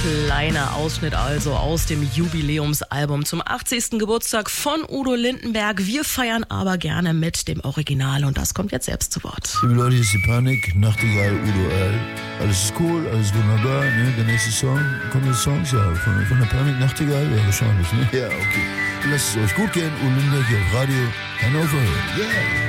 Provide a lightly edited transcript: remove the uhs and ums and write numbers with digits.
kleiner Ausschnitt also aus dem Jubiläumsalbum zum 80. Geburtstag von Udo Lindenberg. Wir feiern aber gerne mit dem Original und das kommt jetzt selbst zu Wort. Liebe Leute, hier ist die Panik, Nachtigall, Udo L. Alles ist cool, alles wunderbar, ne? Der nächste Song, kommen die Songs ja von der Panik, Nachtigall? Ja, wahrscheinlich, ne? Ja, okay. Lasst es euch gut gehen, Udo Lindenberg hier auf Radio Hannover. Yeah!